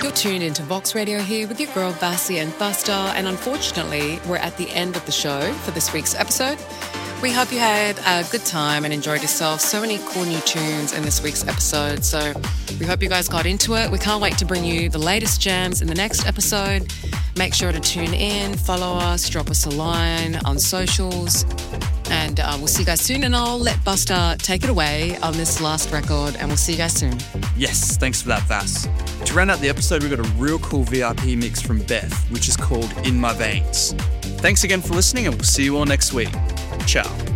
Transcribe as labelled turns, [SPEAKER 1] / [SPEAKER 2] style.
[SPEAKER 1] You're tuned into Vox Radio here with your girl Bassie and Buster, and unfortunately, we're at the end of the show for this week's episode. We hope you had a good time and enjoyed yourself. So many cool new tunes in this week's episode, so we hope you guys got into it. We can't wait to bring you the latest jams in the next episode. Make sure to tune in, follow us, drop us a line on socials, and we'll see you guys soon. And I'll let Buster take it away on this last record, and we'll see you guys soon.
[SPEAKER 2] Yes, thanks for that, Vass. To round out the episode, we've got a real cool VIP mix from Beth, which is called In My Veins. Thanks again for listening, and we'll see you all next week. Ciao.